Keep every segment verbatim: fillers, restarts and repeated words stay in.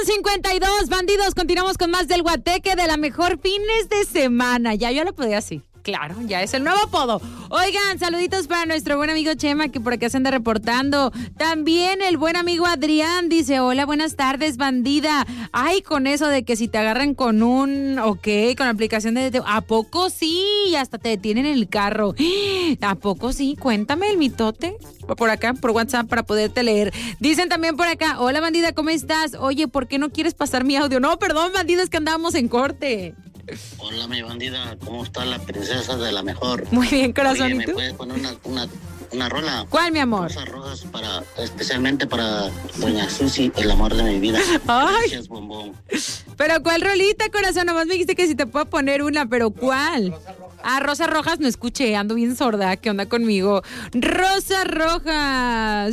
cincuenta y dos, bandidos, continuamos con más del Guateque de la mejor fines de semana. Ya yo lo podía así. Claro, ya es el nuevo apodo. Oigan, saluditos para nuestro buen amigo Chema, que por acá se anda reportando. También el buen amigo Adrián dice, hola, buenas tardes, bandida. Ay, con eso de que si te agarran con un, ok, con la aplicación de... ¿A poco sí? Y hasta te detienen en el carro. ¿A poco sí? Cuéntame el mitote. Por acá, por WhatsApp, para poderte leer. Dicen también por acá, hola, bandida, ¿cómo estás? Oye, ¿por qué no quieres pasar mi audio? No, perdón, bandida, es que andábamos en corte. Hola, mi bandida, ¿cómo está la princesa de la mejor? Muy bien, corazón. Oye, ¿y ¿me tú? puedes poner una, una, una rola? ¿Cuál, mi amor? Rosas rojas para, especialmente para doña Susi, el amor de mi vida. Ay. Gracias, bombón. ¿Pero cuál rolita, corazón? Nomás me dijiste que si te puedo poner una, ¿pero cuál? Ah, Rosas Rojas, no escuché, ando bien sorda. ¿Qué onda conmigo? Rosas Rojas.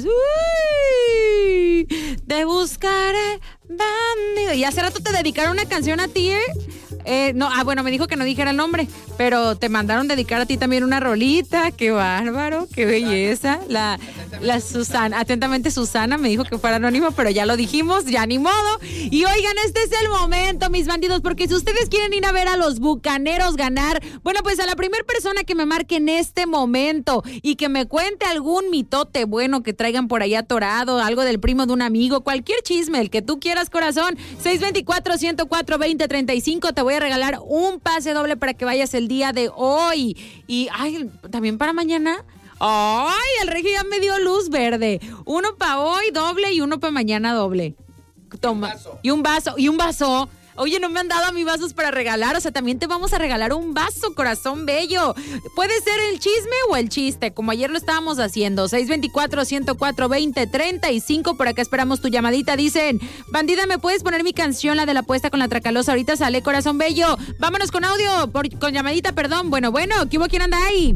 Uy, te buscaré, bandido. Y hace rato te dedicaron una canción a ti, ¿eh? Eh, no, ah, bueno, me dijo que no dijera el nombre, pero te mandaron dedicar a ti también una rolita. Qué bárbaro, qué belleza. La, la Susana, atentamente Susana, me dijo que fuera anónimo, pero ya lo dijimos, ya ni modo. Y oigan, este es el momento, mis bandidos, porque si ustedes quieren ir a ver a los Bucaneros ganar, bueno, pues a la primera persona que me marque en este momento y que me cuente algún mitote bueno que traigan por ahí atorado, algo del primo de un amigo, cualquier chisme, el que tú quieras, corazón, seis dos cuatro, uno cero cuatro, dos cero tres cinco, te voy a regalar un pase doble para que vayas el día de hoy. Y, ay, también para mañana. Ay, el Regi ya me dio luz verde. Uno para hoy doble y uno para mañana doble. Toma. Y un vaso. Y un vaso. Oye, no me han dado a mí vasos para regalar, o sea, también te vamos a regalar un vaso, corazón bello. Puede ser el chisme o el chiste, como ayer lo estábamos haciendo. seis dos cuatro, uno cero cuatro, dos cero tres cinco, por acá esperamos tu llamadita. Dicen, bandida, ¿me puedes poner mi canción, la de la apuesta con la Tracalosa? Ahorita sale, corazón bello. Vámonos con audio, por, con llamadita, perdón. Bueno, bueno, ¿qué hubo? ¿Quién anda ahí?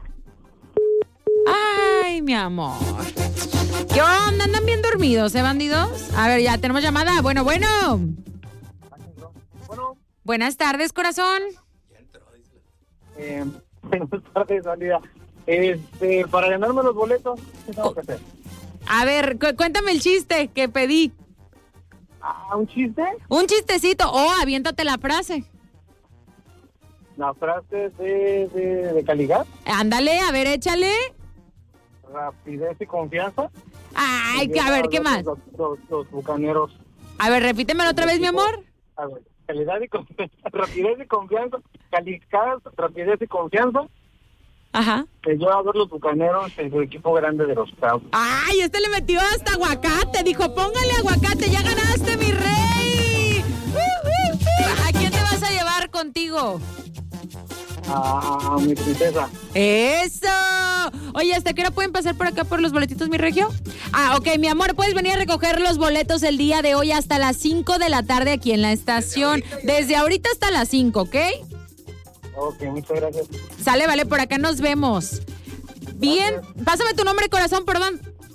Ay, mi amor. ¿Qué onda? ¿Andan bien dormidos, eh, bandidos? A ver, ya tenemos llamada. Bueno, bueno. Bueno, buenas tardes, corazón. eh, buenas tardes, Andrea. Este, para ganarme los boletos, ¿qué tengo que hacer? A ver, cu- cuéntame el chiste que pedí. Ah, ¿un chiste? Un chistecito. Oh, aviéntate la frase. La frase de, de, de calidad, Ándale, a ver, échale. rapidez y confianza. Ay, que- a ver, ¿qué más? Los, los, los bucaneros. A ver, repítemelo otra vez, mi amor. A ver, calidad y confianza, rapidez y confianza, calidad, rapidez y confianza. Ajá. Que yo a ver los bucaneros en su equipo grande de los Cowboys. Ay, este le metió hasta aguacate. Dijo, póngale aguacate, ya ganaste, mi rey. Uh, uh, uh. ¿A quién te vas a llevar contigo? A, a mi princesa. ¡Eso! Oye, ¿hasta qué hora pueden pasar por acá por los boletitos, mi regio? Ah, ok, mi amor, puedes venir a recoger los boletos el día de hoy hasta las cinco de la tarde aquí en la estación. Desde ahorita hasta las cinco, ¿ok? Ok, muchas gracias. Sale, vale, por acá nos vemos. Bien, pásame tu nombre, corazón, perdón.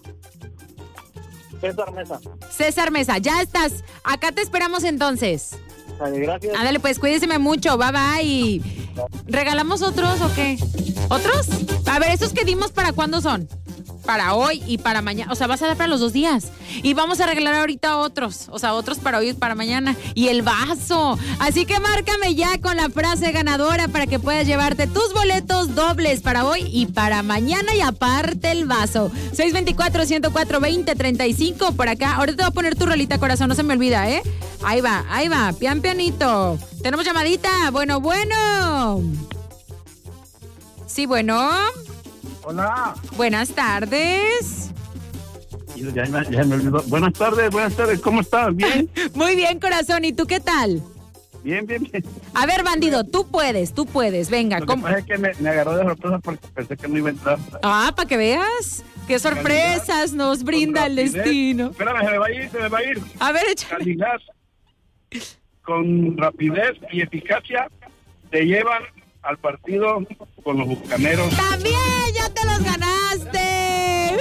César Mesa. César Mesa, ya estás. Acá te esperamos entonces. Vale, gracias. Ándale, pues cuídeseme mucho, bye bye. ¿Regalamos otros o qué? ¿Otros? A ver, ¿esos que dimos para cuándo son? Para hoy y para mañana. O sea, vas a dar para los dos días. Y vamos a regalar ahorita otros. O sea, otros para hoy y para mañana. Y el vaso. Así que márcame ya con la frase ganadora para que puedas llevarte tus boletos dobles para hoy y para mañana. Y aparte el vaso. seis dos cuatro, uno cero cuatro, dos cero tres cinco por acá. Ahorita te voy a poner tu rolita, corazón. No se me olvida, ¿eh? Ahí va, ahí va. Pian pianito. Tenemos llamadita. Bueno, bueno. Sí, bueno. Hola. Buenas tardes. Ya, ya, ya me olvidó. Buenas tardes, buenas tardes. ¿Cómo estás? ¿Bien? Muy bien, corazón. ¿Y tú qué tal? Bien, bien, bien. A ver, bandido, tú puedes, tú puedes. Venga, Lo que ¿cómo? pasa es que me, me agarró de sorpresa porque pensé que no iba a entrar. Ah, para que veas. Qué sorpresas nos brinda el rapidez. destino. Espérame, se me va a ir, se me va a ir. A ver, échale. Calidad, con rapidez y eficacia, te llevan al partido con los bucaneros. También ya te los ganaste.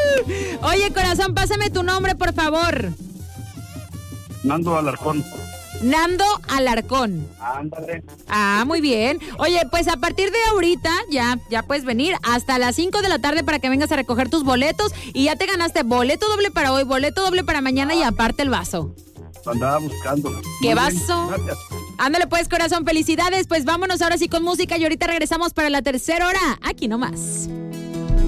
¡Uh! Oye, corazón, pásame tu nombre, por favor. Nando Alarcón. Nando Alarcón. Ándale. Ah, muy bien. Oye, pues a partir de ahorita ya, ya puedes venir hasta las cinco de la tarde para que vengas a recoger tus boletos y ya te ganaste boleto doble para hoy, boleto doble para mañana y aparte el vaso. Lo andaba buscando. ¿Qué Muy vaso? bien, gracias. Ándale pues, corazón, felicidades. Pues vámonos ahora sí con música y ahorita regresamos para la tercera hora. Aquí nomás.